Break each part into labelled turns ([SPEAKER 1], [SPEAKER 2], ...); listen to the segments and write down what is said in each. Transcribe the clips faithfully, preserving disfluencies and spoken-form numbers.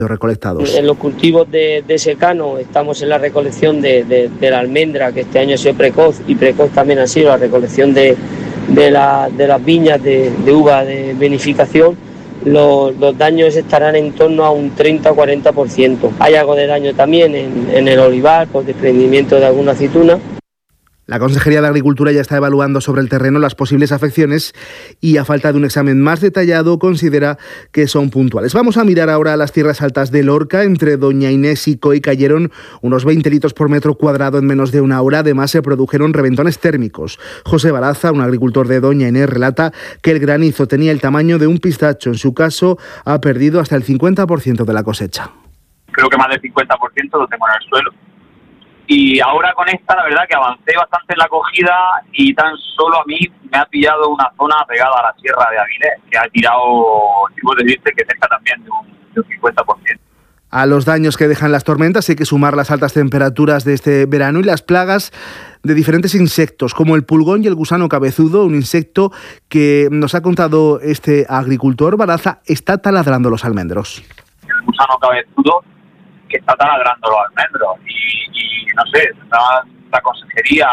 [SPEAKER 1] recolectados.
[SPEAKER 2] En los cultivos de, de secano estamos en la recolección de, de, de la almendra, que este año ha sido precoz, y precoz también ha sido la recolección de, de, la, de las viñas de, de uva de vinificación. Los, los daños estarán en torno a un treinta a cuarenta por ciento. Hay algo de daño también en, en el olivar por desprendimiento de alguna aceituna.
[SPEAKER 1] La Consejería de Agricultura ya está evaluando sobre el terreno las posibles afecciones y, a falta de un examen más detallado, considera que son puntuales. Vamos a mirar ahora a las tierras altas de Lorca. Entre Doña Inés y Coy cayeron unos veinte litros por metro cuadrado en menos de una hora. Además, se produjeron reventones térmicos. José Baraza, un agricultor de Doña Inés, relata que el granizo tenía el tamaño de un pistacho. En su caso, ha perdido hasta el cincuenta por ciento de la cosecha.
[SPEAKER 3] Creo que más del cincuenta por ciento lo tengo en el suelo. Y ahora con esta, la verdad que avancé bastante en la cogida y tan solo a mí me ha pillado una zona pegada a la sierra de Avilés, que ha tirado, si puedo decirte, que cerca también de un, de un cincuenta por ciento.
[SPEAKER 1] A los daños que dejan las tormentas hay que sumar las altas temperaturas de este verano y las plagas de diferentes insectos, como el pulgón y el gusano cabezudo, un insecto que nos ha contado este agricultor. Baraza está taladrando los almendros.
[SPEAKER 3] El gusano cabezudo que está taladrando los almendros y, y no sé, la, la consejería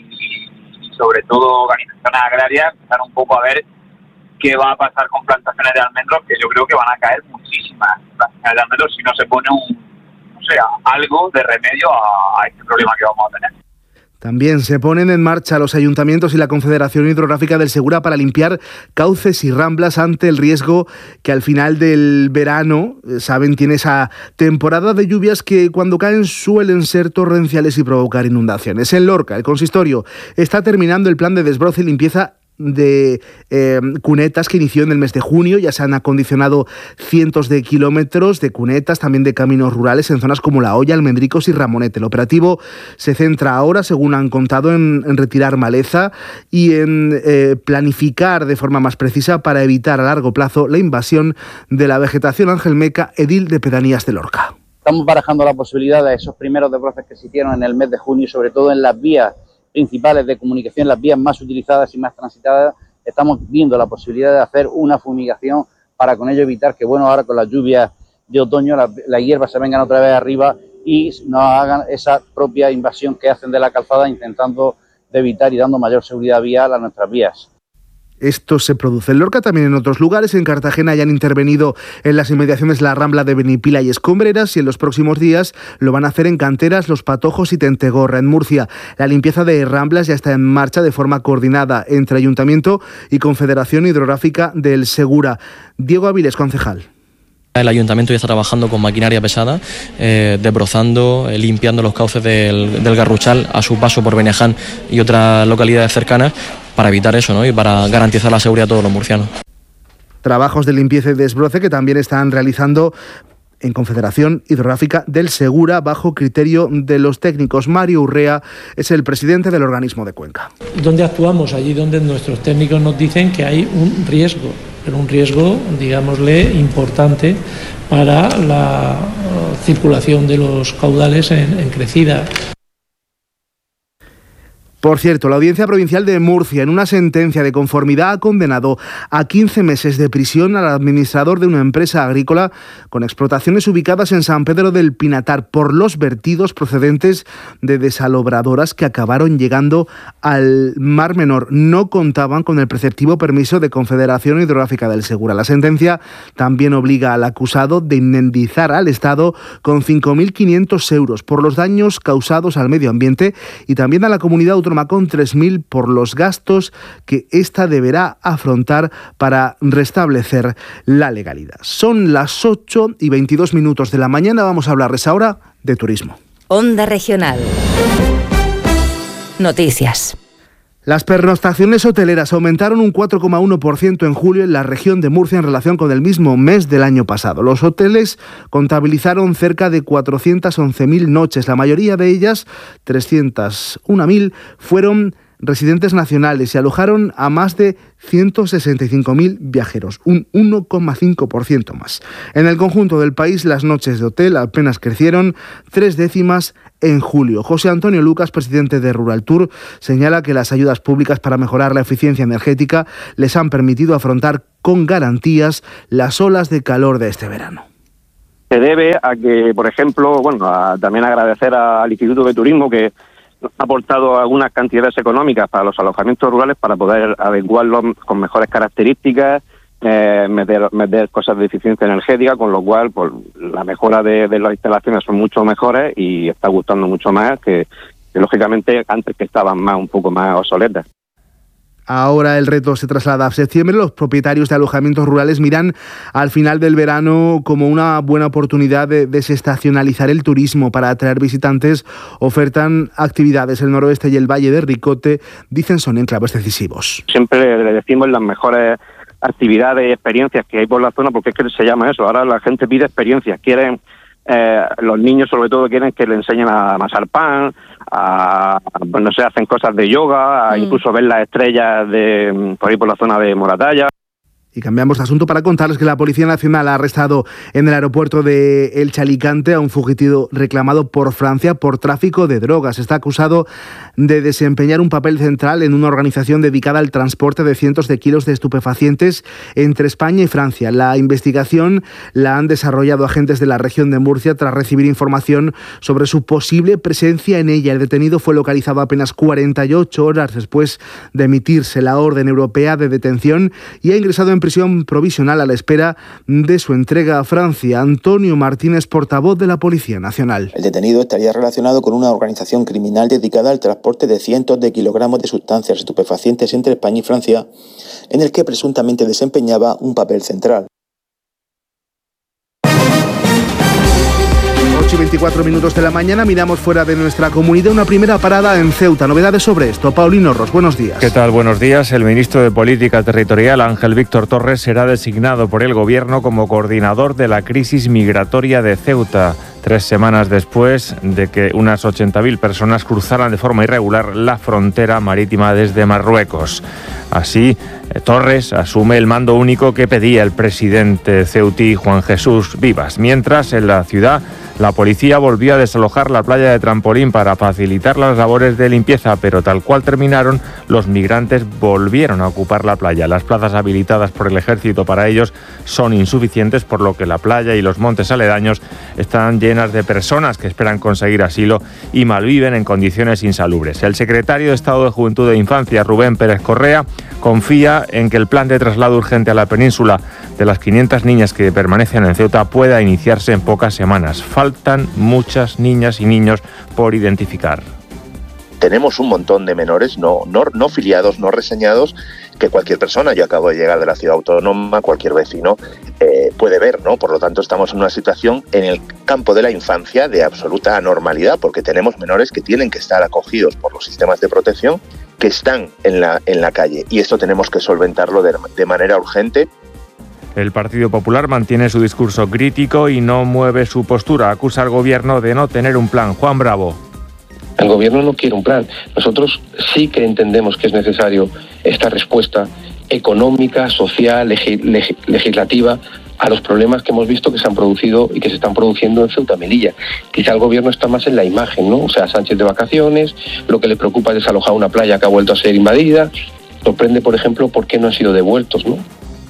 [SPEAKER 3] y, y sobre todo organizaciones agrarias empezar un poco a ver qué va a pasar con plantaciones de almendros, que yo creo que van a caer muchísimas plantaciones de almendros si no se pone un, no sé, algo de remedio a, a este problema que vamos a tener.
[SPEAKER 1] También se ponen en marcha los ayuntamientos y la Confederación Hidrográfica del Segura para limpiar cauces y ramblas ante el riesgo que al final del verano, saben, tiene esa temporada de lluvias que cuando caen suelen ser torrenciales y provocar inundaciones. En Lorca, el consistorio está terminando el plan de desbroce y limpieza de eh, cunetas que inició en el mes de junio. Ya se han acondicionado cientos de kilómetros de cunetas, también de caminos rurales en zonas como La Hoya, Almendricos y Ramonete. El operativo se centra ahora, según han contado, en, en retirar maleza y en eh, planificar de forma más precisa para evitar a largo plazo la invasión de la vegetación. Ángel Meca, edil de Pedanías de Lorca.
[SPEAKER 4] Estamos barajando la posibilidad de esos primeros desbroces que se hicieron en el mes de junio, sobre todo en las vías principales de comunicación, las vías más utilizadas y más transitadas. Estamos viendo la posibilidad de hacer una fumigación para con ello evitar que, bueno, ahora con las lluvias de otoño las la hierbas se vengan otra vez arriba y nos hagan esa propia invasión que hacen de la calzada, intentando de evitar y dando mayor seguridad vial a nuestras vías.
[SPEAKER 1] Esto se produce en Lorca, también en otros lugares. En Cartagena ya han intervenido en las inmediaciones la Rambla de Benipila y Escombreras, y en los próximos días lo van a hacer en Canteras, Los Patojos y Tentegorra. En Murcia, la limpieza de ramblas ya está en marcha de forma coordinada entre Ayuntamiento y Confederación Hidrográfica del Segura. Diego Avilés, concejal.
[SPEAKER 5] El ayuntamiento ya está trabajando con maquinaria pesada, eh, desbrozando, eh, limpiando los cauces del, del Garruchal a su paso por Beneján y otras localidades cercanas para evitar eso, ¿no? Y para garantizar la seguridad a todos los murcianos.
[SPEAKER 1] Trabajos de limpieza y desbroce que también están realizando en Confederación Hidrográfica del Segura, bajo criterio de los técnicos. Mario Urrea es el presidente del organismo de Cuenca.
[SPEAKER 6] ¿Dónde actuamos? Allí donde nuestros técnicos nos dicen que hay un riesgo, pero un riesgo, digámosle, importante para la uh, circulación de los caudales en, en crecida.
[SPEAKER 1] Por cierto, la Audiencia Provincial de Murcia, en una sentencia de conformidad, ha condenado a quince meses de prisión al administrador de una empresa agrícola con explotaciones ubicadas en San Pedro del Pinatar por los vertidos procedentes de desalobradoras que acabaron llegando al Mar Menor. No contaban con el preceptivo permiso de Confederación Hidrográfica del Segura. La sentencia también obliga al acusado de indemnizar al Estado con cinco mil quinientos euros por los daños causados al medio ambiente y también a la comunidad autónoma con tres mil por los gastos que ésta deberá afrontar para restablecer la legalidad. Son las ocho y veintidós minutos de la mañana. Vamos a hablarles ahora de turismo.
[SPEAKER 7] Onda Regional. Noticias.
[SPEAKER 1] Las pernoctaciones hoteleras aumentaron un cuatro coma uno por ciento en julio en la región de Murcia en relación con el mismo mes del año pasado. Los hoteles contabilizaron cerca de cuatrocientas once mil noches. La mayoría de ellas, trescientas una mil, fueron residentes nacionales y alojaron a más de ciento sesenta y cinco mil viajeros, un uno coma cinco por ciento más. En el conjunto del país, las noches de hotel apenas crecieron tres décimas en julio. José Antonio Lucas, presidente de Rural Tour, señala que las ayudas públicas para mejorar la eficiencia energética les han permitido afrontar con garantías las olas de calor de este verano.
[SPEAKER 8] se debe a que, por ejemplo, bueno, a, también agradecer al Instituto de Turismo que ha aportado algunas cantidades económicas para los alojamientos rurales para poder adecuarlos con mejores características, eh, meter, meter cosas de eficiencia energética, con lo cual pues, la mejora de, de las instalaciones son mucho mejores y está gustando mucho más que, que lógicamente antes que estaban más un poco más obsoletas.
[SPEAKER 1] Ahora el reto se traslada a septiembre. Los propietarios de alojamientos rurales miran al final del verano como una buena oportunidad de desestacionalizar el turismo para atraer visitantes. Ofertan actividades el noroeste y el Valle de Ricote, dicen son enclaves decisivos.
[SPEAKER 8] Siempre le decimos las mejores actividades y experiencias que hay por la zona, porque es que se llama eso. Ahora la gente pide experiencias, quieren, eh, los niños sobre todo quieren que le enseñen a amasar pan, a, pues no sé, hacen cosas de yoga, a mm. incluso ver las estrellas de por ahí por la zona de Moratalla.
[SPEAKER 1] Y cambiamos de asunto para contarles que la Policía Nacional ha arrestado en el aeropuerto de Elche Alicante a un fugitivo reclamado por Francia por tráfico de drogas. Está acusado de desempeñar un papel central en una organización dedicada al transporte de cientos de kilos de estupefacientes entre España y Francia. La investigación la han desarrollado agentes de la región de Murcia tras recibir información sobre su posible presencia en ella. El detenido fue localizado apenas cuarenta y ocho horas después de emitirse la orden europea de detención y ha ingresado en prisión provisional a la espera de su entrega a Francia. Antonio Martínez, portavoz de la Policía Nacional.
[SPEAKER 9] El detenido estaría relacionado con una organización criminal dedicada al transporte de cientos de kilogramos de sustancias estupefacientes entre España y Francia, en el que presuntamente desempeñaba un papel central.
[SPEAKER 1] ocho y veinticuatro minutos de la mañana, miramos fuera de nuestra comunidad, una primera parada en Ceuta. Novedades sobre esto. Paulino Ros, buenos días.
[SPEAKER 10] ¿Qué tal? Buenos días. El ministro de Política Territorial, Ángel Víctor Torres, será designado por el Gobierno como coordinador de la crisis migratoria de Ceuta, tres semanas después de que unas ochenta mil personas cruzaran de forma irregular la frontera marítima desde Marruecos. Así, Torres asume el mando único que pedía el presidente ceutí Juan Jesús Vivas. Mientras, en la ciudad, la policía volvió a desalojar la playa de Trampolín para facilitar las labores de limpieza, pero tal cual terminaron, los migrantes volvieron a ocupar la playa. Las plazas habilitadas por el ejército para ellos son insuficientes, por lo que la playa y los montes aledaños están llenas de personas que esperan conseguir asilo y malviven en condiciones insalubres. El secretario de Estado de Juventud e Infancia, Rubén Pérez Correa, confía en que el plan de traslado urgente a la península de las quinientas niñas que permanecen en Ceuta pueda iniciarse en pocas semanas. Faltan muchas niñas y niños por identificar.
[SPEAKER 11] Tenemos un montón de menores no, no, no filiados, no reseñados, que cualquier persona, yo acabo de llegar de la ciudad autónoma, cualquier vecino eh, puede ver, ¿no? Por lo tanto, estamos en una situación en el campo de la infancia de absoluta anormalidad, porque tenemos menores que tienen que estar acogidos por los sistemas de protección, que están en la, en la calle, y esto tenemos que solventarlo de, de manera urgente.
[SPEAKER 10] El Partido Popular mantiene su discurso crítico y no mueve su postura. Acusa al Gobierno de no tener un plan. Juan Bravo.
[SPEAKER 12] El Gobierno no quiere un plan. Nosotros sí que entendemos que es necesario esta respuesta económica, social, legi- leg- legislativa a los problemas que hemos visto que se han producido y que se están produciendo en Ceuta y Melilla. Quizá el Gobierno está más en la imagen, ¿no? O sea, Sánchez de vacaciones, lo que le preocupa es desalojar una playa que ha vuelto a ser invadida. Sorprende, por ejemplo, por qué no han sido devueltos, ¿no?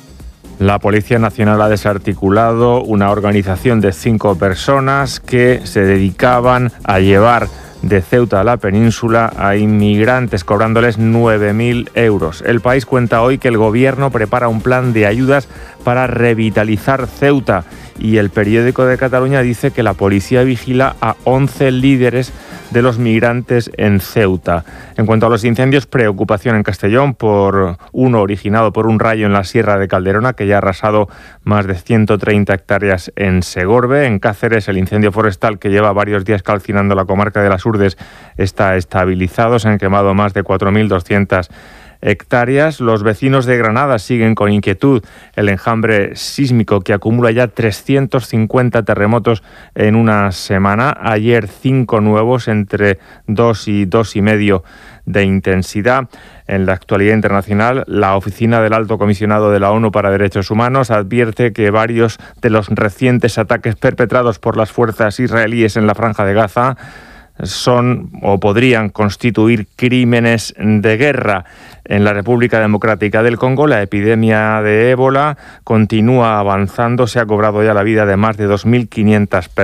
[SPEAKER 10] La Policía Nacional ha desarticulado una organización de cinco personas que se dedicaban a llevar de Ceuta a la península a inmigrantes, cobrándoles nueve mil euros. El País cuenta hoy que el Gobierno prepara un plan de ayudas para revitalizar Ceuta y el Periódico de Cataluña dice que la policía vigila a once líderes de los migrantes en Ceuta. En cuanto a los incendios, preocupación en Castellón por uno originado por un rayo en la Sierra de Calderona que ya ha arrasado más de ciento treinta hectáreas en Segorbe. En Cáceres, el incendio forestal que lleva varios días calcinando la comarca de las Urdes está estabilizado. Se han quemado más de cuatro mil doscientas hectáreas. Los vecinos de Granada siguen con inquietud el enjambre sísmico que acumula ya trescientos cincuenta terremotos en una semana. Ayer cinco nuevos entre dos y dos y medio de intensidad. En la actualidad internacional, la Oficina del Alto Comisionado de la ONU para Derechos Humanos advierte que varios de los recientes ataques perpetrados por las fuerzas israelíes en la Franja de Gaza son o podrían constituir crímenes de guerra. En la República Democrática del Congo, la epidemia de ébola continúa avanzando. Se ha cobrado ya la vida de más de dos mil quinientas personas.